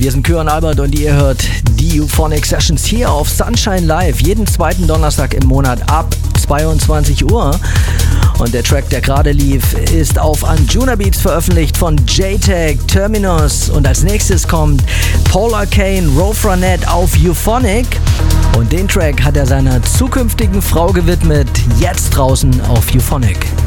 Wir sind Kür und Albert und ihr hört die Euphonic Sessions hier auf Sunshine Live, jeden zweiten Donnerstag im Monat ab 22 Uhr. Und der Track, der gerade lief, ist auf Anjuna Beats veröffentlicht von JTAG, Terminus. Und als nächstes kommt Paul Arcane, Rofranet auf Euphonic. Und den Track hat er seiner zukünftigen Frau gewidmet, jetzt draußen auf Euphonic.